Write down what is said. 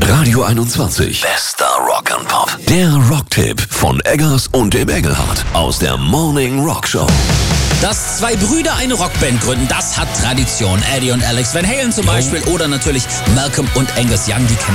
Radio 21. Bester Rock and Pop. Der Rocktipp von Eggers und dem Engelhardt aus der Morning Rock Show. Dass zwei Brüder eine Rockband gründen, das hat Tradition. Eddie und Alex Van Halen zum Beispiel oder natürlich Malcolm und Angus Young, die kennen